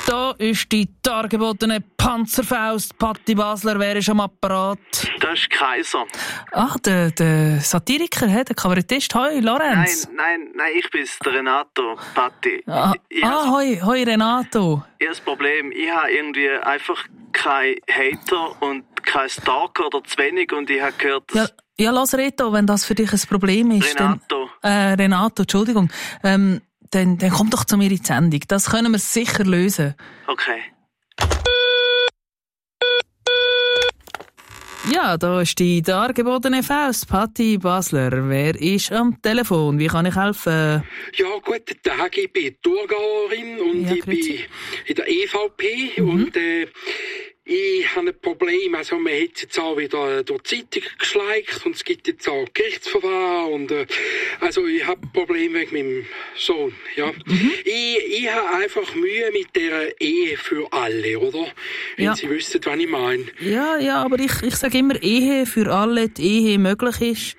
Da ist die dargebotene Panzerfaust. Patti Basler, wer ist am Apparat? Das ist Kaiser. Ach, der Satiriker, der Kabarettist. Hoi, Lorenz. Nein, ich bin's, der Renato, Patti. Hoi, Renato. Ich habe das Problem, ich habe irgendwie einfach keinen Hater und keinen Stalker oder zu wenig und ich habe gehört, dass... Ja, lass Reto, wenn das für dich ein Problem ist. Renato. Renato, Entschuldigung. Dann komm doch zu mir in die Sendung. Das können wir sicher lösen. Okay. Ja, da ist die dargebotene Faust, Patti Basler. Wer ist am Telefon? Wie kann ich helfen? Ja, guten Tag, ich bin Thurgauerin und ich bin in der EVP und ich habe ein Problem, also man hat jetzt auch wieder durch die Zeitung geschleicht und es gibt jetzt auch Gerichtsverfahren und also ich habe ein Problem wegen meinem Sohn, ja. Ich habe einfach Mühe mit der Ehe für alle, oder? Wenn Sie wüssten, was ich meine. Ja, aber ich sage immer, Ehe für alle, die Ehe möglich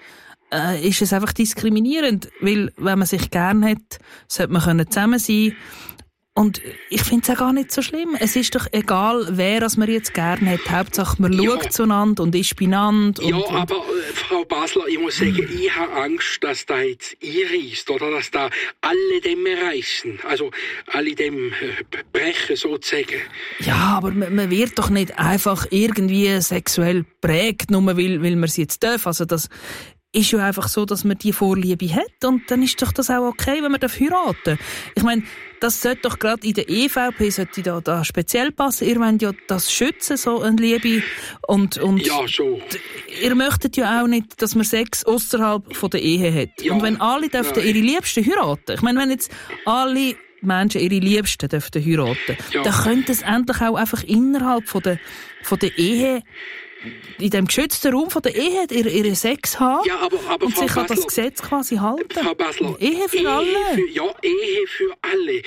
ist es einfach diskriminierend, weil wenn man sich gern hat, sollte man zusammen sein können. Und ich finde es auch gar nicht so schlimm. Es ist doch egal, wer man jetzt gerne hat. Hauptsache, man schaut zueinander und ist beieinander. Aber Frau Basler, ich muss sagen, ich habe Angst, dass da jetzt einreisst oder dass da alle dem reissen. Also alle dem brechen, sozusagen. Ja, aber man wird doch nicht einfach irgendwie sexuell prägt, nur weil man es jetzt darf. Also das ist ja einfach so, dass man die Vorliebe hat und dann ist doch das auch okay, wenn man heiraten darf. Ich meine, das sollte doch gerade in der EVP sollte da speziell passen. Ihr wollt ja das schützen, so eine Liebe. Und ja, schon. Ihr möchtet ja auch nicht, dass man Sex außerhalb von der Ehe hat. Ja, und wenn alle dürften ihre Liebsten heiraten, ich meine, wenn jetzt alle Menschen ihre Liebsten dürften heiraten, dann könnte es endlich auch einfach innerhalb von der Ehe, in dem geschützten Raum von der Ehe ihre Sex haben aber und sich an das Gesetz quasi halten. Frau Basler, Ehe für alle. Ehe für alle.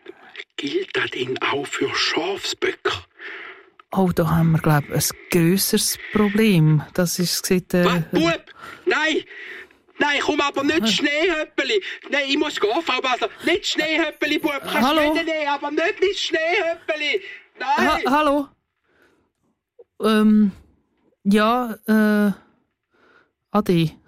Gilt das denn auch für Schafsböcker? Oh, da haben wir, glaube ich, ein grösseres Problem. Das ist Bub! Nein, komm aber nicht Schneehöppeli. Nein, ich muss gehen, Frau Basler. Nicht Schneehöppeli, Bub. Hallo? Nein, aber nicht Schneehöppeli. Nein. Hallo? Ade.